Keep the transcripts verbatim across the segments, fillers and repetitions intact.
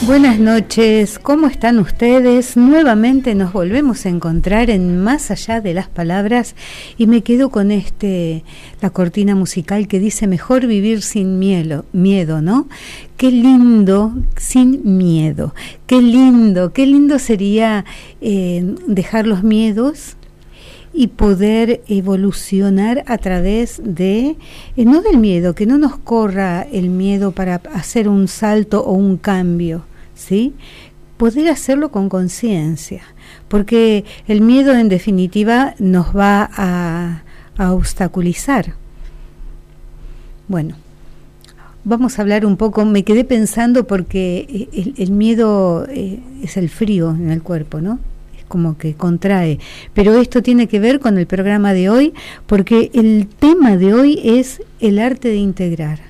Buenas noches, ¿cómo están ustedes? Nuevamente nos volvemos a encontrar en Más Allá de las Palabras y me quedo con este, la cortina musical que dice mejor vivir sin miedo, miedo, ¿no? Qué lindo, sin miedo, qué lindo, qué lindo sería eh, dejar los miedos y poder evolucionar a través de, eh, no del miedo, que no nos corra el miedo para hacer un salto o un cambio, ¿sí? Poder hacerlo con conciencia, porque el miedo en definitiva nos va a, a obstaculizar. Bueno, vamos a hablar un poco, me quedé pensando porque el, el miedo eh, es el frío en el cuerpo, ¿no? Como que contrae, pero esto tiene que ver con el programa de hoy, porque el tema de hoy es el arte de integrar.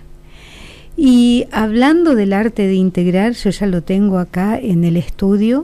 Y hablando del arte de integrar, yo ya lo tengo acá en el estudio,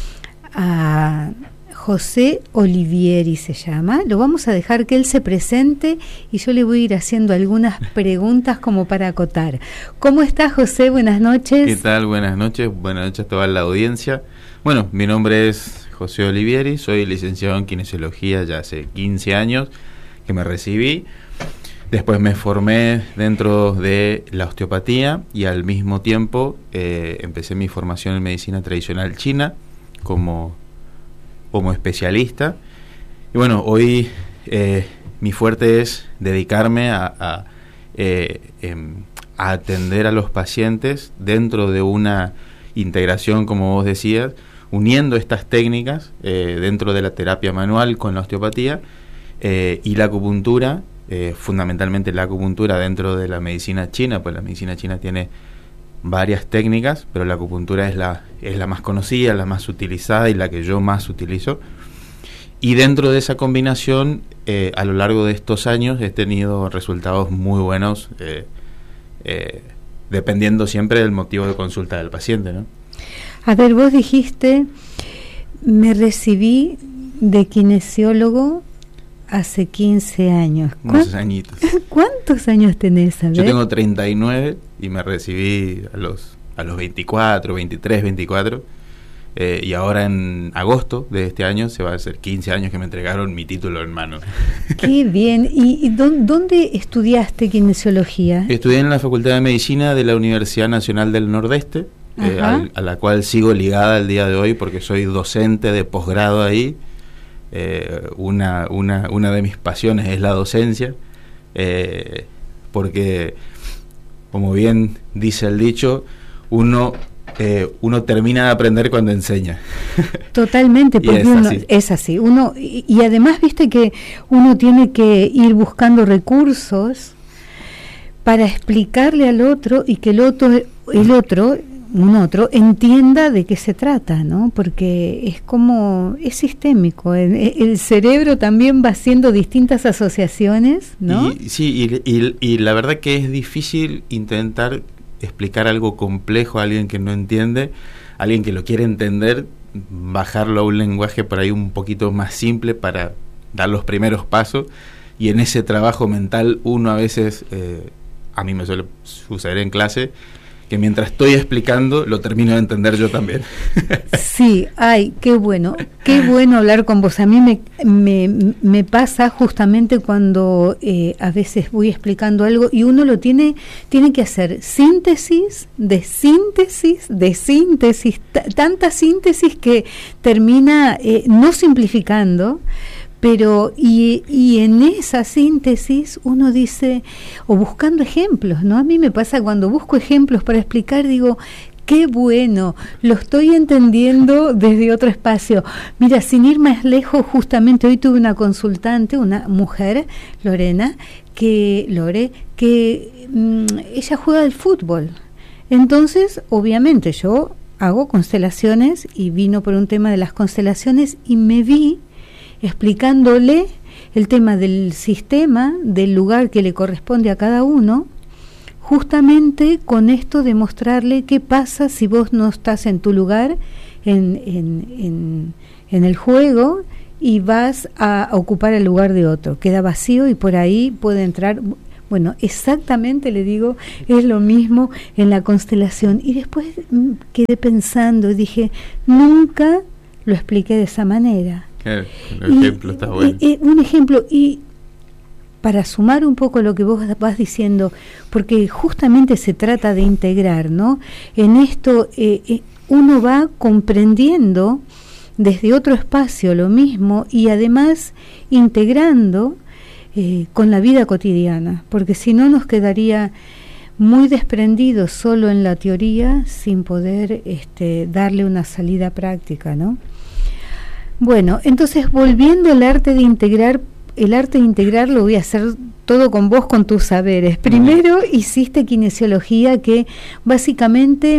a José Olivieri se llama, lo vamos a dejar que él se presente y yo le voy a ir haciendo algunas preguntas como para acotar. ¿Cómo estás, José? Buenas noches. ¿Qué tal? Buenas noches, buenas noches a toda la audiencia. Bueno, mi nombre es José Olivieri, soy licenciado en kinesiología ya hace quince años que me recibí. Después me formé dentro de la osteopatía y al mismo tiempo eh, empecé mi formación en medicina tradicional china como, como especialista. Y bueno, hoy eh, mi fuerte es dedicarme a, a, eh, eh, a atender a los pacientes dentro de una integración, como vos decías, uniendo estas técnicas eh, dentro de la terapia manual con la osteopatía eh, y la acupuntura, eh, fundamentalmente la acupuntura dentro de la medicina china, pues la medicina china tiene varias técnicas, pero la acupuntura es la, es la más conocida, la más utilizada y la que yo más utilizo. Y dentro de esa combinación, eh, a lo largo de estos años he tenido resultados muy buenos, eh, eh, dependiendo siempre del motivo de consulta del paciente, ¿no? A ver, vos dijiste, me recibí de kinesiólogo hace quince años. Unos añitos. ¿Cuántos años tenés? A ver? Yo tengo treinta y nueve y me recibí a los a los veinticuatro, veintitrés, veinticuatro. Eh, y ahora en agosto de este año se va a hacer quince años que me entregaron mi título en mano. Qué bien. ¿Y, y dónde estudiaste kinesiología? Estudié en la Facultad de Medicina de la Universidad Nacional del Nordeste. Eh, al, a la cual sigo ligada al día de hoy porque soy docente de posgrado ahí. Eh, una, una, una de mis pasiones es la docencia, eh, porque, como bien dice el dicho, uno, eh, uno termina de aprender cuando enseña. Totalmente, porque es, uno, así. es así. Uno, y, y además, viste que uno tiene que ir buscando recursos para explicarle al otro y que el otro, el otro un otro entienda de qué se trata, ¿no? Porque es como, es sistémico, el, el cerebro también va haciendo distintas asociaciones, ¿no? Y, sí, y, y, y la verdad que es difícil intentar explicar algo complejo a alguien que no entiende, a alguien que lo quiere entender, bajarlo a un lenguaje por ahí un poquito más simple para dar los primeros pasos, y en ese trabajo mental uno a veces, eh, a mí me suele suceder en clase, que mientras estoy explicando lo termino de entender yo también. Sí, ay, qué bueno, qué bueno hablar con vos. A mí me, me, me pasa justamente cuando eh, a veces voy explicando algo y uno lo tiene, tiene que hacer síntesis, de síntesis, de síntesis, t- tanta síntesis que termina eh, no simplificando. Pero, y, y en esa síntesis uno dice, o buscando ejemplos, ¿no? A mí me pasa cuando busco ejemplos para explicar, digo, qué bueno, lo estoy entendiendo desde otro espacio. Mira, sin ir más lejos, justamente hoy tuve una consultante, una mujer, Lorena, que, Lore, que mmm, ella juega al fútbol. Entonces, obviamente, yo hago constelaciones y vino por un tema de las constelaciones y me vi explicándole el tema del sistema, del lugar que le corresponde a cada uno, justamente con esto de mostrarle qué pasa si vos no estás en tu lugar en, en, en, en el juego y vas a ocupar el lugar de otro. Queda vacío y por ahí puede entrar Bueno, exactamente le digo, es lo mismo en la constelación. Y después mm, quedé pensando y dije, nunca lo expliqué de esa manera. El ejemplo está bueno. Y, y, un ejemplo, y para sumar un poco lo que vos vas diciendo, porque justamente se trata de integrar, ¿no? En esto eh, eh, uno va comprendiendo desde otro espacio lo mismo y además integrando eh, con la vida cotidiana, porque si no nos quedaría muy desprendidos solo en la teoría sin poder este, darle una salida práctica, ¿no? Bueno, entonces volviendo al arte de integrar, el arte de integrar lo voy a hacer todo con vos, con tus saberes. Primero hiciste kinesiología, que básicamente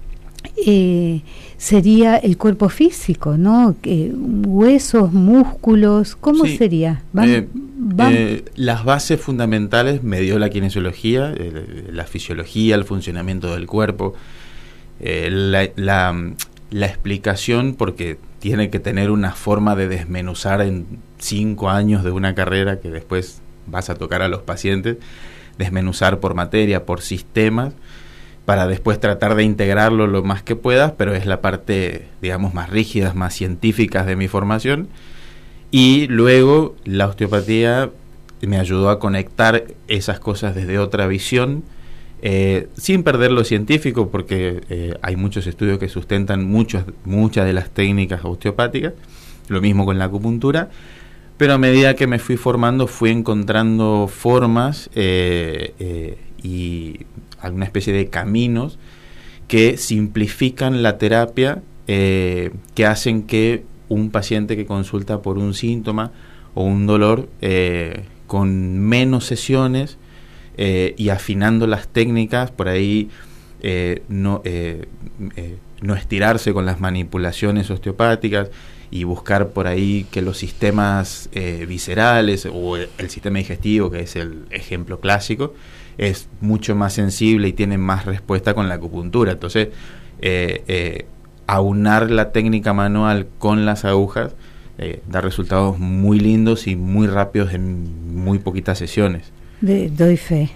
eh, sería el cuerpo físico, ¿no? Eh, huesos, músculos, ¿cómo sí. sería? ¿Van, eh, van? Eh, las bases fundamentales me dio la kinesiología, eh, la fisiología, el funcionamiento del cuerpo, eh, la, la, la explicación, porque tiene que tener una forma de desmenuzar en cinco años de una carrera que después vas a tocar a los pacientes, desmenuzar por materia, por sistemas, para después tratar de integrarlo lo más que puedas, pero es la parte, digamos, más rígida, más científica de mi formación. Y luego la osteopatía me ayudó a conectar esas cosas desde otra visión, eh, sin perder lo científico, porque eh, hay muchos estudios que sustentan muchos, muchas de las técnicas osteopáticas, lo mismo con la acupuntura, pero a medida que me fui formando fui encontrando formas eh, eh, y alguna especie de caminos que simplifican la terapia, eh, que hacen que un paciente que consulta por un síntoma o un dolor, eh, con menos sesiones eh, y afinando las técnicas, por ahí eh, no, eh, eh, no estirarse con las manipulaciones osteopáticas y buscar por ahí que los sistemas eh, viscerales o el, el sistema digestivo, que es el ejemplo clásico, es mucho más sensible y tiene más respuesta con la acupuntura. Entonces, eh, eh, aunar la técnica manual con las agujas eh, da resultados muy lindos y muy rápidos en muy poquitas sesiones. De, doy fe.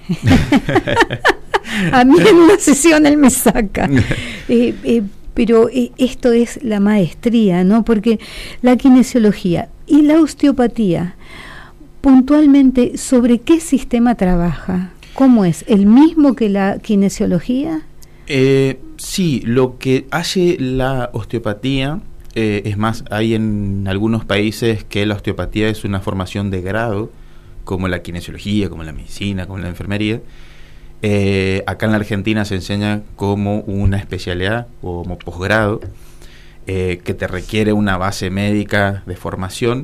A mí en una sesión él me saca. eh, eh, pero eh, esto es la maestría, ¿no? Porque la kinesiología y la osteopatía, puntualmente, ¿sobre qué sistema trabaja? ¿Cómo es? ¿El mismo que la kinesiología? Eh, sí, lo que hace la osteopatía, eh, es más, hay en algunos países que la osteopatía es una formación de grado, como la kinesiología, como la medicina, como la enfermería. Eh, acá en la Argentina se enseña como una especialidad o como posgrado, eh, que te requiere una base médica de formación,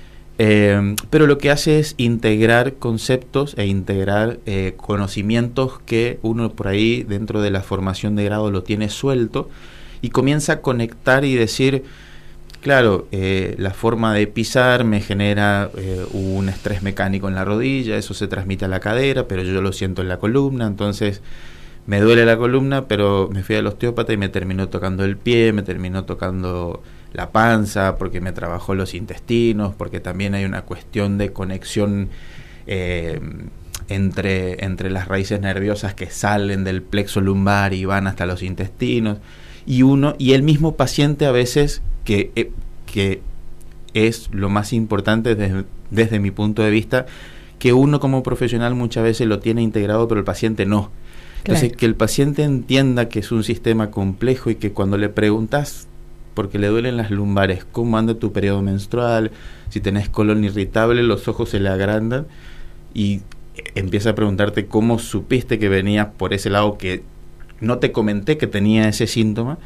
eh, pero lo que hace es integrar conceptos e integrar eh, conocimientos que uno por ahí dentro de la formación de grado lo tiene suelto y comienza a conectar y decir, claro, eh, la forma de pisar me genera eh, un estrés mecánico en la rodilla, eso se transmite a la cadera, pero yo lo siento en la columna, entonces me duele la columna, pero me fui al osteópata y me terminó tocando el pie, me terminó tocando la panza, porque me trabajó los intestinos, porque también hay una cuestión de conexión eh, entre, entre las raíces nerviosas que salen del plexo lumbar y van hasta los intestinos, y uno y el mismo paciente a veces, que, eh, que es lo más importante desde, desde mi punto de vista, que uno como profesional muchas veces lo tiene integrado, pero el paciente no. Entonces, claro, que el paciente entienda que es un sistema complejo y que cuando le preguntas, porque le duelen las lumbares, cómo anda tu periodo menstrual, si tenés colon irritable, los ojos se le agrandan y empieza a preguntarte cómo supiste que venías por ese lado, que no te comenté que tenía ese síntoma,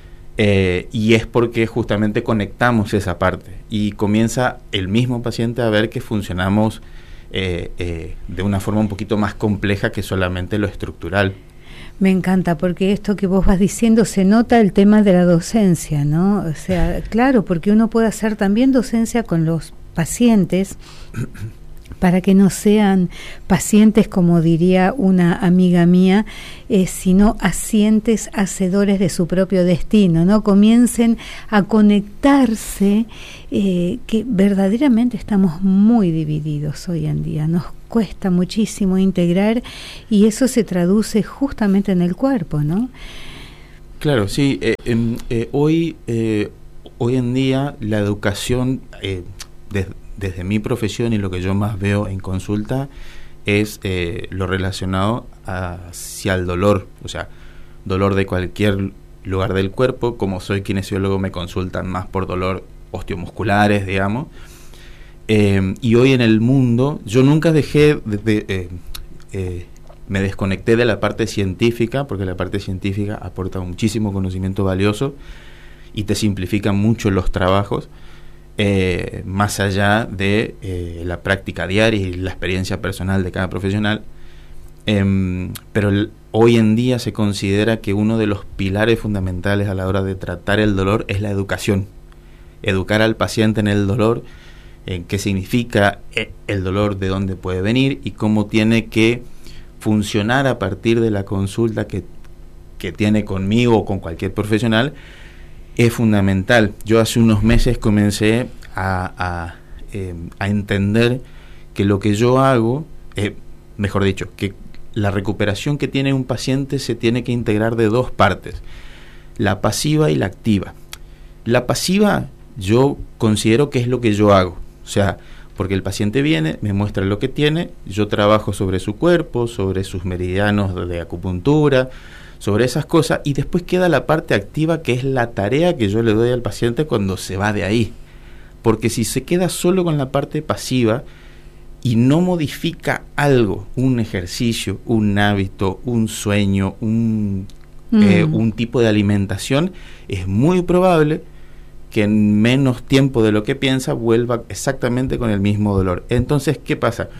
eh, y es porque justamente conectamos esa parte y comienza el mismo paciente a ver que funcionamos eh, eh, de una forma un poquito más compleja que solamente lo estructural. Me encanta, porque esto que vos vas diciendo se nota el tema de la docencia, ¿no? O sea, claro, porque uno puede hacer también docencia con los pacientes para que no sean pacientes, como diría una amiga mía, eh, sino asientes, hacedores de su propio destino, ¿no? Comiencen a conectarse, eh, que verdaderamente estamos muy divididos hoy en día, nos cuesta muchísimo integrar y eso se traduce justamente en el cuerpo, ¿no? Claro, sí. Eh, eh, hoy, eh, hoy en día la educación, eh, des, desde mi profesión y lo que yo más veo en consulta, es eh, lo relacionado hacia el dolor, o sea, dolor de cualquier lugar del cuerpo. Como soy kinesiólogo, me consultan más por dolor osteomusculares, digamos. Eh, y hoy en el mundo, yo nunca dejé de... de eh, eh, me desconecté de la parte científica, porque la parte científica aporta muchísimo conocimiento valioso y te simplifica mucho los trabajos, eh, más allá de eh, la práctica diaria y la experiencia personal de cada profesional. Eh, pero el, hoy en día se considera que uno de los pilares fundamentales a la hora de tratar el dolor es la educación. Educar al paciente en el dolor, eh, qué significa el dolor, de dónde puede venir y cómo tiene que funcionar a partir de la consulta que, que tiene conmigo o con cualquier profesional, es fundamental. Yo hace unos meses comencé a, a, eh, a entender que lo que yo hago, eh, mejor dicho, que la recuperación que tiene un paciente se tiene que integrar de dos partes, la pasiva y la activa. La pasiva yo considero que es lo que yo hago, o sea, porque el paciente viene, me muestra lo que tiene, yo trabajo sobre su cuerpo, sobre sus meridianos de acupuntura, sobre esas cosas, y después queda la parte activa, que es la tarea que yo le doy al paciente cuando se va de ahí. Porque si se queda solo con la parte pasiva y no modifica algo, un ejercicio, un hábito, un sueño, un, mm. eh, un tipo de alimentación, es muy probable que en menos tiempo de lo que piensa vuelva exactamente con el mismo dolor. Entonces, ¿qué pasa?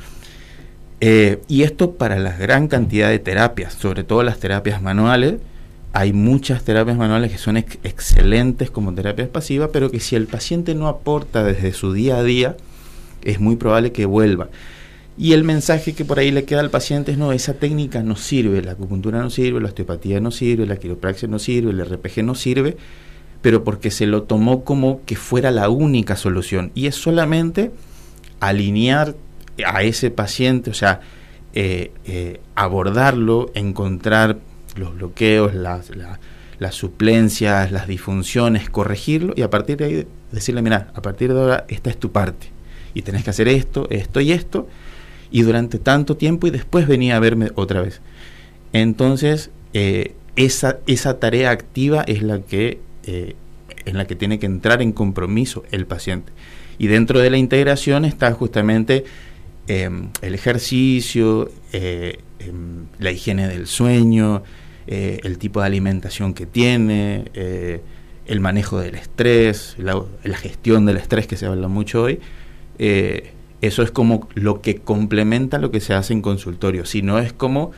Eh, y esto para la gran cantidad de terapias, sobre todo las terapias manuales. Hay muchas terapias manuales que son ex- excelentes como terapias pasivas, pero que si el paciente no aporta desde su día a día, es muy probable que vuelva. Y el mensaje que por ahí le queda al paciente es: no, esa técnica no sirve, la acupuntura no sirve, la osteopatía no sirve, la quiropraxia no sirve, el R P G no sirve, pero porque se lo tomó como que fuera la única solución. Y es solamente alinear a ese paciente, o sea, eh, eh, abordarlo, encontrar los bloqueos, las, la, las suplencias, las disfunciones, corregirlo y a partir de ahí decirle: mira, a partir de ahora esta es tu parte y tenés que hacer esto, esto y esto, y durante tanto tiempo, y después venía a verme otra vez. Entonces, eh, esa, esa tarea activa es la que Eh, en la que tiene que entrar en compromiso el paciente. Y dentro de la integración está justamente eh, el ejercicio, eh, eh, la higiene del sueño, eh, el tipo de alimentación que tiene, eh, el manejo del estrés, la, la gestión del estrés, que se habla mucho hoy. Eh, eso es como lo que complementa lo que se hace en consultorio. Si no, es como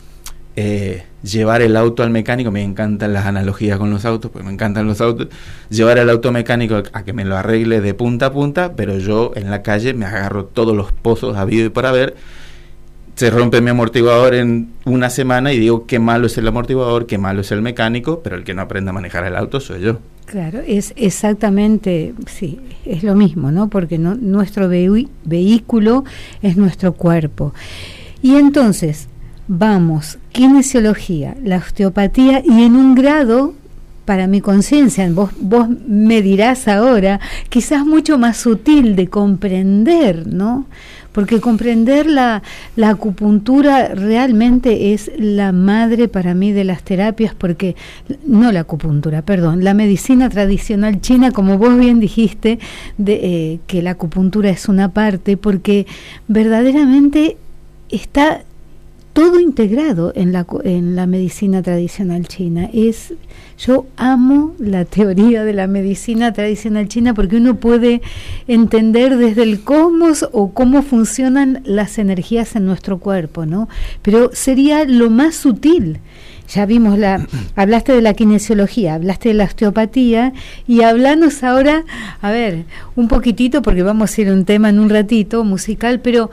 Eh, llevar el auto al mecánico. Me encantan las analogías con los autos, pues me encantan los autos. Llevar el auto mecánico a que me lo arregle de punta a punta, pero yo en la calle me agarro todos los pozos habido y por haber. Se rompe mi amortiguador en una semana y digo: qué malo es el amortiguador, qué malo es el mecánico, pero el que no aprende a manejar el auto soy yo. Claro, es exactamente, sí, es lo mismo, ¿no? Porque no, nuestro vehi- vehículo es nuestro cuerpo. Y entonces vamos, kinesiología, la osteopatía, y en un grado, para mi conciencia, vos, vos me dirás ahora, quizás mucho más sutil de comprender, ¿no? Porque comprender la, la acupuntura realmente es la madre para mí de las terapias, porque, no la acupuntura, perdón, la medicina tradicional china, como vos bien dijiste, de, eh, que la acupuntura es una parte, porque verdaderamente está todo integrado en la en la medicina tradicional china. Es yo amo la teoría de la medicina tradicional china, porque uno puede entender desde el cosmos o cómo funcionan las energías en nuestro cuerpo, ¿no? Pero sería lo más sutil. Ya vimos la, hablaste de la kinesiología, hablaste de la osteopatía, y hablanos ahora, a ver, un poquitito, porque vamos a ir a un tema en un ratito musical, pero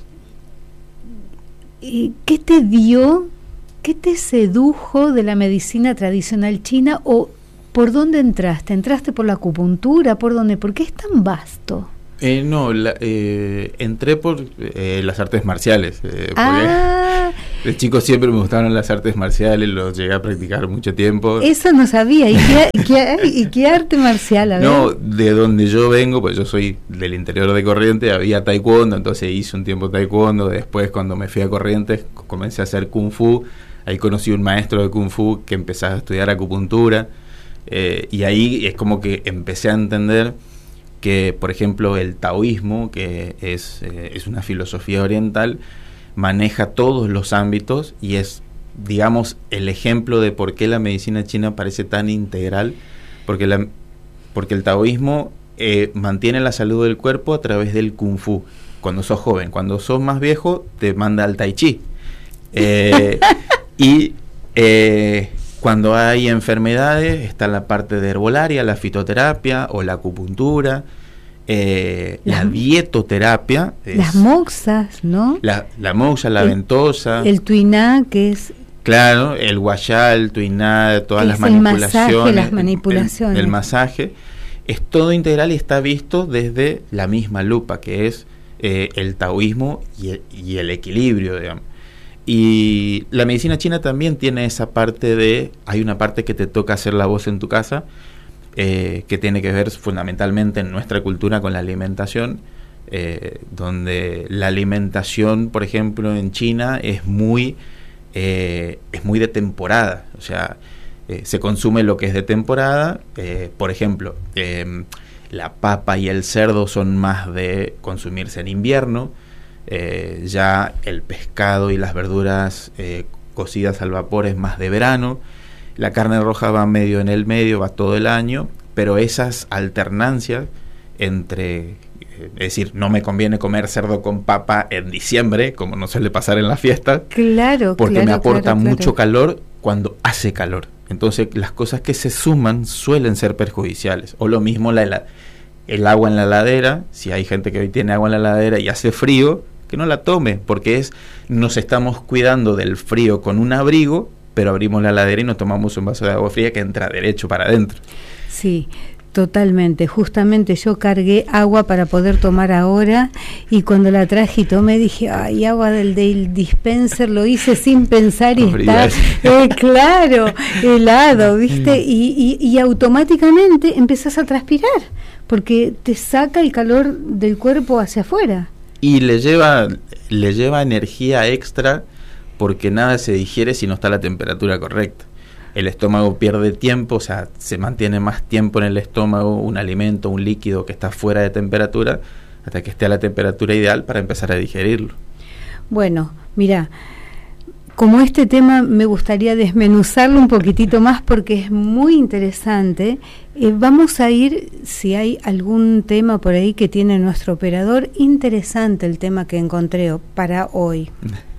¿qué te dio, qué te sedujo de la medicina tradicional china, o por dónde entraste? ¿Entraste por la acupuntura? ¿Por dónde? ¿Por qué es tan vasto? Eh, no, la, eh, entré por eh, las artes marciales. Eh, ah, de chico siempre me gustaron las artes marciales, los llegué a practicar mucho tiempo. Eso no sabía. ¿Y qué, qué, y qué arte marcial? A ver. No, de donde yo vengo, pues yo soy del interior de Corrientes, había taekwondo, entonces hice un tiempo taekwondo. Después, cuando me fui a Corrientes, comencé a hacer kung fu. Ahí conocí un maestro de kung fu que empezaba a estudiar acupuntura. Eh, y ahí es como que empecé a entender que, por ejemplo, el taoísmo, que es, eh, es una filosofía oriental, maneja todos los ámbitos y es, digamos, el ejemplo de por qué la medicina china parece tan integral, porque, la, porque el taoísmo eh, mantiene la salud del cuerpo a través del kung fu. Cuando sos joven, cuando sos más viejo, te manda al tai chi. Eh, y... Eh, Cuando hay enfermedades, está la parte de herbolaria, la fitoterapia o la acupuntura, eh, la, la dietoterapia. Es las moxas, ¿no? La, la moxa, la el, ventosa. El tuiná, que es... Claro, el guayá, el tuiná, todas las manipulaciones. El masaje, las manipulaciones. El, el masaje. Es todo integral y está visto desde la misma lupa, que es eh, el taoísmo y el, y el equilibrio, digamos. Y la medicina china también tiene esa parte de, hay una parte que te toca hacer la voz en tu casa, eh, que tiene que ver fundamentalmente en nuestra cultura con la alimentación, eh, donde la alimentación, por ejemplo, en China es muy, eh, es muy de temporada, o sea, eh, se consume lo que es de temporada, eh, por ejemplo, eh, la papa y el cerdo son más de consumirse en invierno. Eh, ya el pescado y las verduras eh, cocidas al vapor es más de verano, la carne roja va medio en el medio, va todo el año, pero esas alternancias entre, eh, es decir, no me conviene comer cerdo con papa en diciembre, como no suele pasar en la fiesta, claro, porque claro, me aporta claro, mucho claro. calor cuando hace calor, entonces las cosas que se suman suelen ser perjudiciales, o lo mismo la, la, el agua en la heladera, si hay gente que hoy tiene agua en la heladera y hace frío, que no la tome, porque es nos estamos cuidando del frío con un abrigo, pero abrimos la heladera y nos tomamos un vaso de agua fría que entra derecho para adentro. Sí, totalmente. Justamente yo cargué agua para poder tomar ahora y cuando la traje y tomé dije, ay, agua del, del dispenser, lo hice sin pensar y está, eh, claro, helado, ¿viste? Y, y, y automáticamente empezás a transpirar, porque te saca el calor del cuerpo hacia afuera. Y le lleva, le lleva energía extra porque nada se digiere si no está a la temperatura correcta. El estómago pierde tiempo, o sea, se mantiene más tiempo en el estómago un alimento, un líquido que está fuera de temperatura, hasta que esté a la temperatura ideal para empezar a digerirlo. Bueno, mira, como este tema me gustaría desmenuzarlo un poquitito más porque es muy interesante. Eh, vamos a ir, si hay algún tema por ahí que tiene nuestro operador, interesante el tema que encontré para hoy.